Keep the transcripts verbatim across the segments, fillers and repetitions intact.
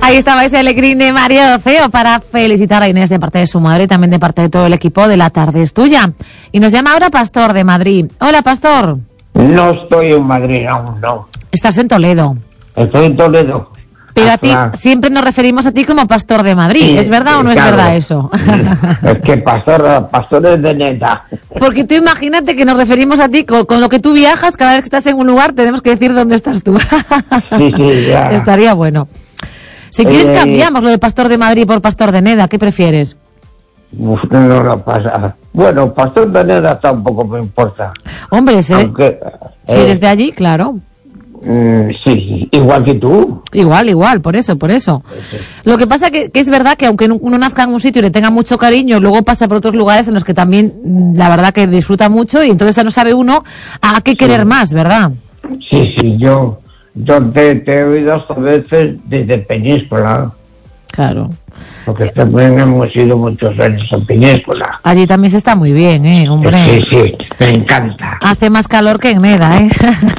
Ahí estaba ese alegrín de Mario Ceo para felicitar a Inés de parte de su madre y también de parte de todo el equipo de La Tarde es Tuya. Y nos llama ahora Pastor de Madrid. Hola, Pastor. No estoy en Madrid aún, no. Estás en Toledo. Estoy en Toledo. Pero a ti siempre nos referimos a ti como Pastor de Madrid. Sí, ¿es verdad sí, o no claro. es verdad eso? Es que pastor, pastor es de neta. Porque tú imagínate que nos referimos a ti con, con lo que tú viajas, cada vez que estás en un lugar tenemos que decir dónde estás tú. Sí, sí, ya. Estaría bueno. Si quieres eh, cambiamos lo de Pastor de Madrid por Pastor de Neda, ¿qué prefieres? Uf, no lo pasa. Bueno, Pastor de Neda tampoco me importa. Hombre, ¿sí? Aunque, si eh, eres de allí, claro. Mm, sí, igual que tú. Igual, igual, por eso, por eso. Sí. Lo que pasa que, que es verdad que aunque uno nazca en un sitio y le tenga mucho cariño, luego pasa por otros lugares en los que también, la verdad que disfruta mucho y entonces ya no sabe uno a qué querer sí. más, ¿verdad? Sí, sí, yo, yo te, te he oído hasta veces desde Peñíscola. Claro. Porque también hemos ido muchos años en Peñíscola. Allí también se está muy bien, ¿eh, hombre? Sí, sí, me encanta. Hace más calor que en Neda, ¿eh?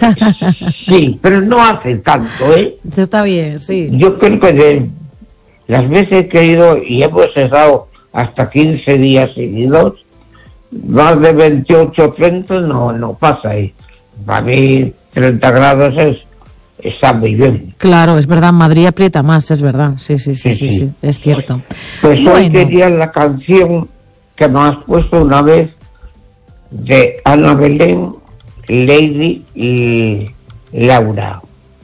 Sí, pero no hace tanto, ¿eh? Eso está bien, sí. Yo creo que de las veces que he ido, y hemos estado hasta quince días seguidos, más de veintiocho, treinta no, no pasa ahí. Para mí treinta grados es... está muy bien. Claro, es verdad, Madrid aprieta más, es verdad. Sí, sí, sí, sí, sí, sí, sí es cierto. Pues bueno. Hoy quería la canción que me has puesto una vez de Ana Belén, Lady y Laura.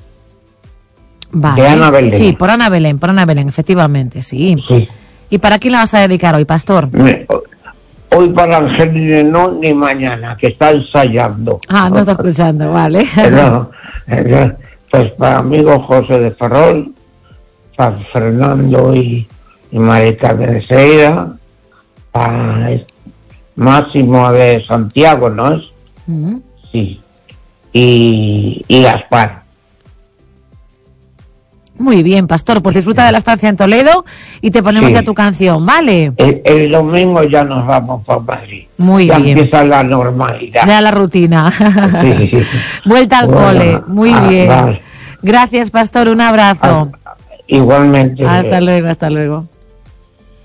Vale. De Ana Belén. Sí, por Ana Belén, por Ana Belén, efectivamente, sí. Sí. ¿Y para quién la vas a dedicar hoy, Pastor? Me, hoy para Angelina no, ni mañana, que está ensayando. Ah, no está escuchando, vale. No, no. Pues para amigo José de Ferrol, para Fernando y, y Marica de Seira, para Máximo de Santiago, ¿no es? Uh-huh. Sí. Y, y Gaspar. Muy bien, Pastor, pues disfruta de la estancia en Toledo y te ponemos sí. ya tu canción, ¿vale? El, el domingo ya nos vamos para Madrid. Muy ya bien. Ya empieza la normalidad. Ya la rutina. Sí, sí. Vuelta al bueno, cole, muy ah, bien. Vale. Gracias, Pastor, un abrazo. Ah, igualmente. Hasta luego, hasta luego.